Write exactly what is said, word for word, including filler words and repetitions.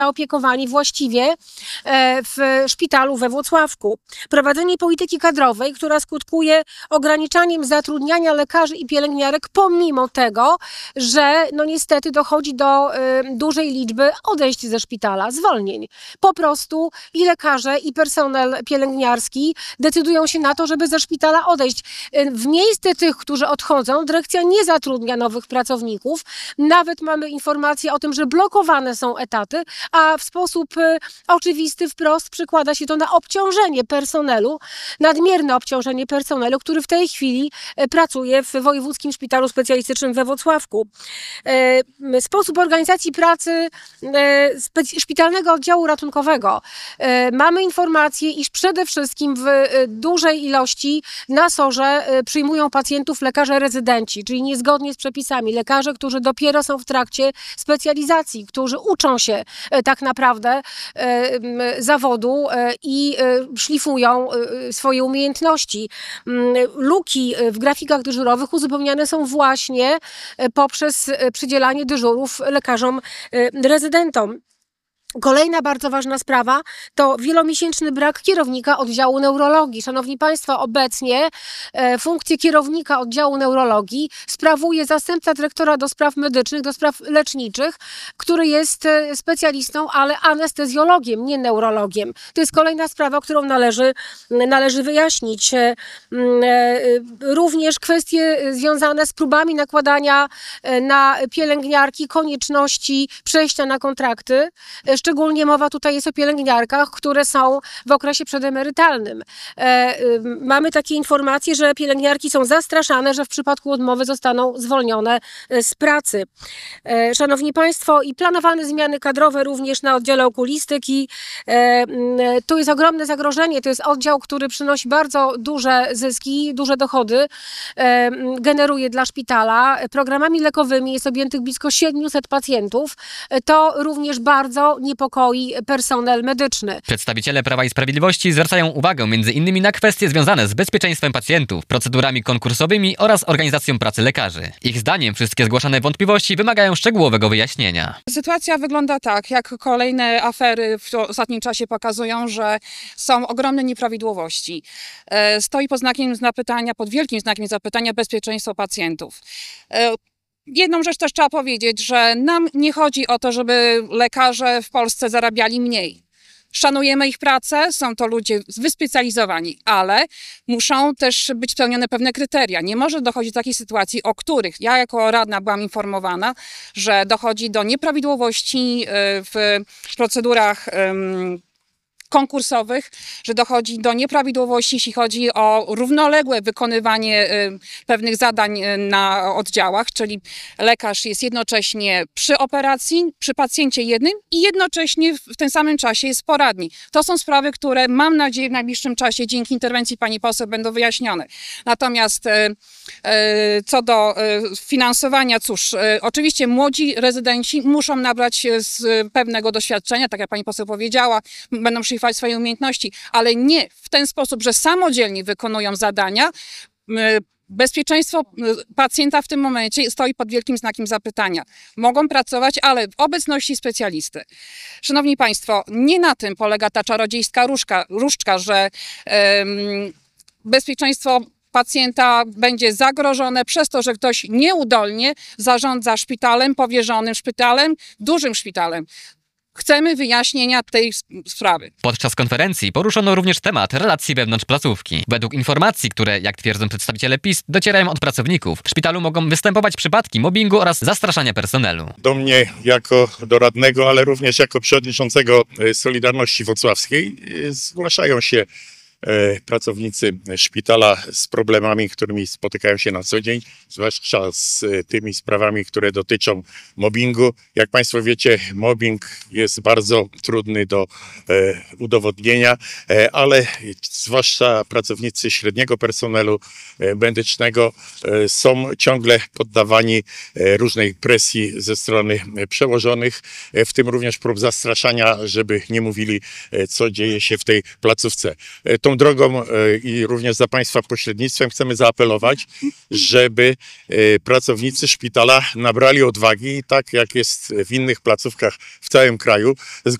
zaopiekowani właściwie w szpitalu we Włocławku. Prowadzenie polityki kadrowej, która skutkuje ograniczaniem zatrudniania lekarzy i pielęgniarek, pomimo tego, że no niestety dochodzi do y, dużej liczby odejść ze szpitala, zwolnień. Po prostu i lekarze, i personel pielęgniarski decydują się na to, żeby ze szpitala odejść. W miejsce tych, którzy odchodzą, dyrekcja nie zatrudnia nowych pracowników. Nawet mamy informacje o tym, że blokowane są etaty, a w sposób y, oczywisty, wprost przekłada się to na obciążenie personelu, nadmierne obciążenie personelu, który w tej chwili y, pracuje w Wojewódzkim Szpitalu Specjalistycznym we Włocławku. Y, sposób organizacji pracy y, Szpitalnego Oddziału Ratunkowego. Y, mamy informację, iż przede wszystkim w y, dużej ilości na sorze y, przyjmują pacjentów lekarze rezydenci, czyli niezgodnie z przepisami. Lekarze, którzy dopiero są w trakcie specjalizacji, którzy uczą się y, tak naprawdę y, zawodu y, i y, szlifują y, swoje umiejętności. Y, luki w grafikach dyżurowych uzupełniane są właśnie y, poprzez y, przydzielanie dyżurów lekarzom y, rezydentom. Kolejna bardzo ważna sprawa to wielomiesięczny brak kierownika oddziału neurologii. Szanowni Państwo, obecnie e, funkcję kierownika oddziału neurologii sprawuje zastępca dyrektora do spraw medycznych, do spraw leczniczych, który jest e, specjalistą, ale anestezjologiem, nie neurologiem. To jest kolejna sprawa, którą należy, należy wyjaśnić. E, e, również kwestie związane z próbami nakładania e, na pielęgniarki konieczności przejścia na kontrakty. Szczególnie mowa tutaj jest o pielęgniarkach, które są w okresie przedemerytalnym. E, y, mamy takie informacje, że pielęgniarki są zastraszane, że w przypadku odmowy zostaną zwolnione z pracy. E, szanowni Państwo, i planowane zmiany kadrowe również na oddziale okulistyki. E, y, tu jest ogromne zagrożenie. To jest oddział, który przynosi bardzo duże zyski, duże dochody, e, generuje dla szpitala. Programami lekowymi jest objętych blisko siedmiuset pacjentów. E, to również bardzo niepokoi personel medyczny. Przedstawiciele Prawa i Sprawiedliwości zwracają uwagę między innymi na kwestie związane z bezpieczeństwem pacjentów, procedurami konkursowymi oraz organizacją pracy lekarzy. Ich zdaniem wszystkie zgłaszane wątpliwości wymagają szczegółowego wyjaśnienia. Sytuacja wygląda tak, jak kolejne afery w ostatnim czasie pokazują, że są ogromne nieprawidłowości. Stoi pod znakiem zapytania, pod wielkim znakiem zapytania bezpieczeństwo pacjentów. Jedną rzecz też trzeba powiedzieć, że nam nie chodzi o to, żeby lekarze w Polsce zarabiali mniej. Szanujemy ich pracę, są to ludzie wyspecjalizowani, ale muszą też być spełnione pewne kryteria. Nie może dochodzić do takiej sytuacji, o których ja jako radna byłam informowana, że dochodzi do nieprawidłowości w procedurach konkursowych, że dochodzi do nieprawidłowości, jeśli chodzi o równoległe wykonywanie y, pewnych zadań y, na oddziałach, czyli lekarz jest jednocześnie przy operacji, przy pacjencie jednym i jednocześnie w, w tym samym czasie jest poradni. To są sprawy, które mam nadzieję w najbliższym czasie dzięki interwencji pani poseł będą wyjaśnione. Natomiast y, y, co do y, finansowania, cóż, y, oczywiście młodzi rezydenci muszą nabrać z pewnego doświadczenia, tak jak pani poseł powiedziała, będą szli swoje umiejętności, ale nie w ten sposób, że samodzielnie wykonują zadania. Bezpieczeństwo pacjenta w tym momencie stoi pod wielkim znakiem zapytania. Mogą pracować, ale w obecności specjalisty. Szanowni Państwo, nie na tym polega ta czarodziejska różdżka, różdżka że um, bezpieczeństwo pacjenta będzie zagrożone przez to, że ktoś nieudolnie zarządza szpitalem, powierzonym szpitalem, dużym szpitalem. Chcemy wyjaśnienia tej sprawy. Podczas konferencji poruszono również temat relacji wewnątrz placówki. Według informacji, które, jak twierdzą przedstawiciele PiS, docierają od pracowników, w szpitalu mogą występować przypadki mobbingu oraz zastraszania personelu. Do mnie jako do radnego, ale również jako przewodniczącego Solidarności Włocławskiej zgłaszają się pracownicy szpitala z problemami, którymi spotykają się na co dzień, zwłaszcza z tymi sprawami, które dotyczą mobbingu. Jak Państwo wiecie, mobbing jest bardzo trudny do e, udowodnienia, e, ale zwłaszcza pracownicy średniego personelu e, medycznego e, są ciągle poddawani e, różnej presji ze strony przełożonych, e, w tym również prób zastraszania, żeby nie mówili, e, co dzieje się w tej placówce. E, tą tą drogą e, i również za Państwa pośrednictwem chcemy zaapelować, żeby e, pracownicy szpitala nabrali odwagi, tak jak jest w innych placówkach w całym kraju,